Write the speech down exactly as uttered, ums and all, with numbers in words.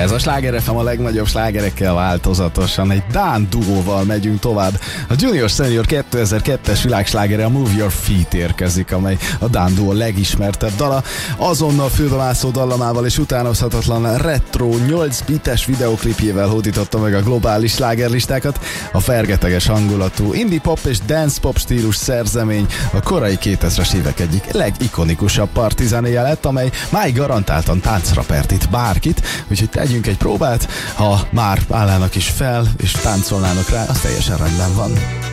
Ez a Sláger ef em, a legnagyobb slágerekkel változatosan. Egy dán duóval megyünk tovább. A Junior Senior kétezer-kettes világslágere, a Move Your Feet érkezik, amely a dán duó legismertebb dala. Azonnal fülbemászó dallamával és utánozhatatlan retro nyolc bites videoklipjével hódította meg a globális slágerlistákat. A fergeteges hangulatú indie pop és dance pop stílus szerzemény a korai kétezres évek egyik legikonikusabb partizánéja lett, amely máig garantáltan táncra pertít bárkit, úgyhogy tegyünk egy próbát, ha már állnának is fel és táncolnának rá, az teljesen rendben van.